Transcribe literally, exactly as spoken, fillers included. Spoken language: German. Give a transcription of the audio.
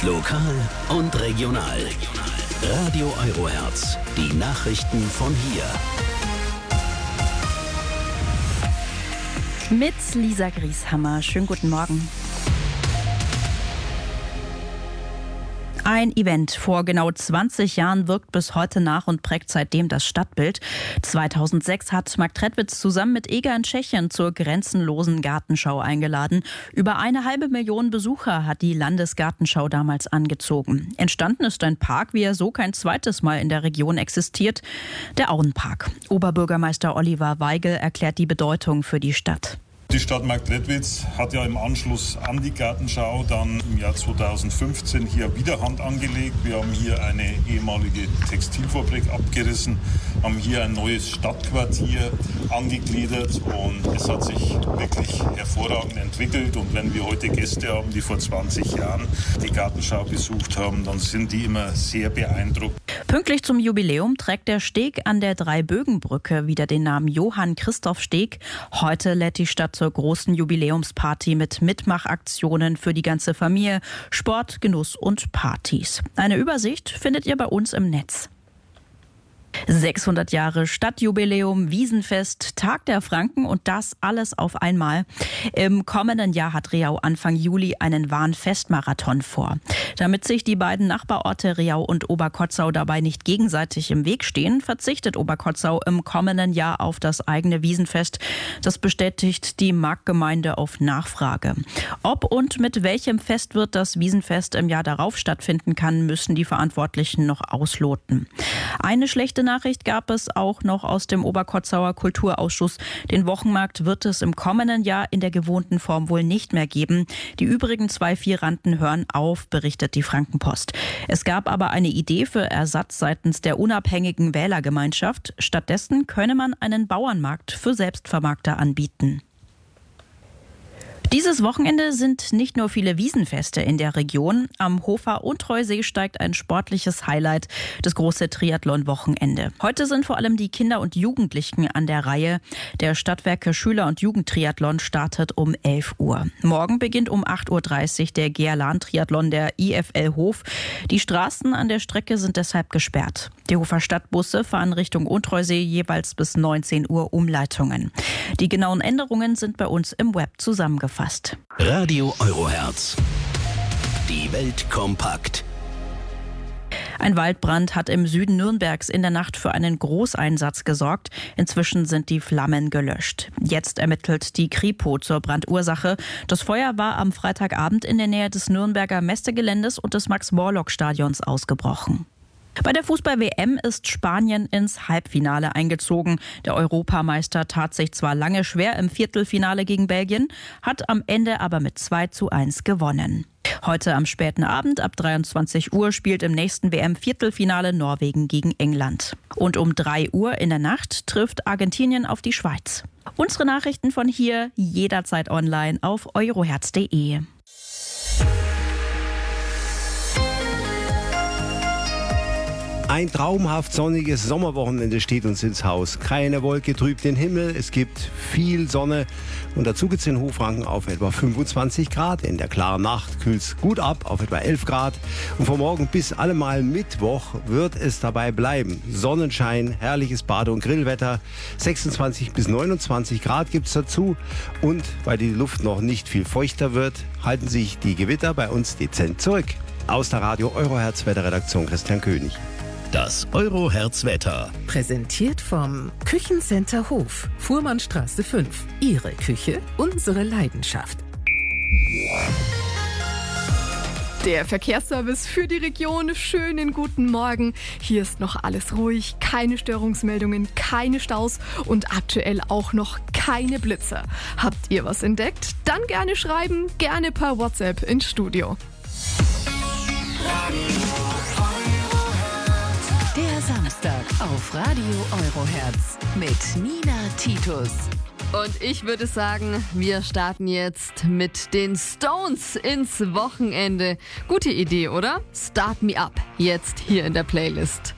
Lokal und regional. Radio Eurohertz. Die Nachrichten von hier. Mit Lisa Grieshammer. Schönen guten Morgen. Ein Event vor genau zwanzig Jahren wirkt bis heute nach und prägt seitdem das Stadtbild. zweitausendsechs hat Mark Trettwitz zusammen mit EGA in Tschechien zur grenzenlosen Gartenschau eingeladen. Über eine halbe Million Besucher hat die Landesgartenschau damals angezogen. Entstanden ist ein Park, wie er so kein zweites Mal in der Region existiert, der Auenpark. Oberbürgermeister Oliver Weigel erklärt die Bedeutung für die Stadt. Die Stadt Mark Trettwitz hat ja im Anschluss an die Gartenschau dann im Jahr zweitausendfünfzehn hier wieder Hand angelegt. Wir haben hier eine ehemalige Textilfabrik abgerissen, haben hier ein neues Stadtquartier angegliedert und es hat sich wirklich hervorragend entwickelt. Und wenn wir heute Gäste haben, die vor zwanzig Jahren die Gartenschau besucht haben, dann sind die immer sehr beeindruckt. Pünktlich zum Jubiläum trägt der Steg an der Dreibögenbrücke wieder den Namen Johann Christoph Steg. Heute lädt die Stadt zur großen Jubiläumsparty mit Mitmachaktionen für die ganze Familie, Sport, Genuss und Partys. Eine Übersicht findet ihr bei uns im Netz. sechshundert Jahre Stadtjubiläum, Wiesenfest, Tag der Franken und das alles auf einmal. Im kommenden Jahr hat Riau Anfang Juli einen Warnfestmarathon vor. Damit sich die beiden Nachbarorte Riau und Oberkotzau dabei nicht gegenseitig im Weg stehen, verzichtet Oberkotzau im kommenden Jahr auf das eigene Wiesenfest. Das bestätigt die Marktgemeinde auf Nachfrage. Ob und mit welchem Festwirt das Wiesenfest im Jahr darauf stattfinden kann, müssen die Verantwortlichen noch ausloten. Eine schlechte Nachricht gab es auch noch aus dem Oberkotzauer Kulturausschuss. Den Wochenmarkt wird es im kommenden Jahr in der gewohnten Form wohl nicht mehr geben. Die übrigen zwei Vieranden hören auf, berichtet die Frankenpost. Es gab aber eine Idee für Ersatz seitens der unabhängigen Wählergemeinschaft. Stattdessen könne man einen Bauernmarkt für Selbstvermarkter anbieten. Dieses Wochenende sind nicht nur viele Wiesenfeste in der Region. Am Hofer und Treusee steigt ein sportliches Highlight, das große Triathlon-Wochenende. Heute sind vor allem die Kinder und Jugendlichen an der Reihe. Der Stadtwerke Schüler- und Jugendtriathlon startet um elf Uhr. Morgen beginnt um acht Uhr dreißig der Geerlan-Triathlon der I F L Hof. Die Straßen an der Strecke sind deshalb gesperrt. Die Hofer Stadtbusse fahren Richtung Untersee jeweils bis neunzehn Uhr Umleitungen. Die genauen Änderungen sind bei uns im Web zusammengefasst. Radio Eurohertz. Die Welt kompakt. Ein Waldbrand hat im Süden Nürnbergs in der Nacht für einen Großeinsatz gesorgt. Inzwischen sind die Flammen gelöscht. Jetzt ermittelt die Kripo zur Brandursache. Das Feuer war am Freitagabend in der Nähe des Nürnberger Messegeländes und des Max-Morlock-Stadions ausgebrochen. Bei der Fußball-W M ist Spanien ins Halbfinale eingezogen. Der Europameister tat sich zwar lange schwer im Viertelfinale gegen Belgien, hat am Ende aber mit zwei zu eins gewonnen. Heute am späten Abend ab dreiundzwanzig Uhr spielt im nächsten W M-Viertelfinale Norwegen gegen England. Und um drei Uhr in der Nacht trifft Argentinien auf die Schweiz. Unsere Nachrichten von hier jederzeit online auf eurohertz punkt de. Ein traumhaft sonniges Sommerwochenende steht uns ins Haus. Keine Wolke trübt den Himmel, es gibt viel Sonne und dazu geht es in Hochfranken auf etwa fünfundzwanzig Grad. In der klaren Nacht kühlt es gut ab auf etwa elf Grad und von morgen bis allemal Mittwoch wird es dabei bleiben. Sonnenschein, herrliches Bade- und Grillwetter, sechsundzwanzig bis neunundzwanzig Grad gibt es dazu und weil die Luft noch nicht viel feuchter wird, halten sich die Gewitter bei uns dezent zurück. Aus der Radio Eurohertz Wetterredaktion Christian König. Das Eurohertz-Wetter. Präsentiert vom Küchencenter Hof, Fuhrmannstraße fünf. Ihre Küche, unsere Leidenschaft. Der Verkehrsservice für die Region. Schönen guten Morgen. Hier ist noch alles ruhig, keine Störungsmeldungen, keine Staus und aktuell auch noch keine Blitzer. Habt ihr was entdeckt? Dann gerne schreiben, gerne per WhatsApp ins Studio. Der Samstag auf Radio Eurohertz mit Nina Titus. Und ich würde sagen, wir starten jetzt mit den Stones ins Wochenende. Gute Idee, oder? Start Me Up, jetzt hier in der Playlist.